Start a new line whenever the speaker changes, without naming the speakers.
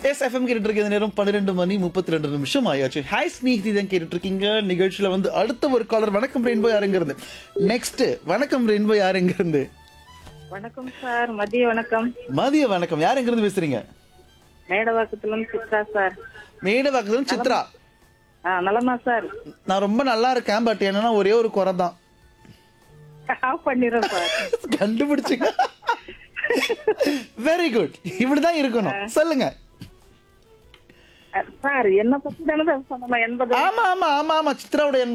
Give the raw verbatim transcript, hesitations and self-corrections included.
S FM கேட்டுட்டு இருக்க நேரம் பன்னிரெண்டு மணி முப்பத்தி ரெண்டு நிமிஷம் ஆயாச்சு. ஹாய் ஸ்நேகிதி தான் கேட்டுட்டு இருக்கீங்க. நிகழ்ச்சியில வந்து அடுத்த ஒரு காலர். வணக்கம் ரெயின்போ யாருங்கிறது. நெக்ஸ்ட் வணக்கம் ரெயின்போ யாருங்கிறது.
வணக்கம் சார், மதிய வணக்கம்.
மதிய வணக்கம். யாருங்கிறது பேசுறீங்க?
மேடவாக்கத்துல இருந்து சித்ரா சார்.
மேடவாக்கத்துல சித்ரா.
ஆ, நலமா சார்?
நான் ரொம்ப நல்லா இருக்கேன். பட் என்னன்னா ஒரே ஒரு குறை தான்.
ஆஃப் பண்ணிடுறேன் சார்.
கண்டுபிடிச்சுங்க. Very good. இப்படிதான் இருக்கணும். சொல்லுங்க.
சார் என்ன பத்தி தானே சொல்லணும்? எண்பது
ஆமா ஆமா ஆமா ஆமா சித்ராவுடைய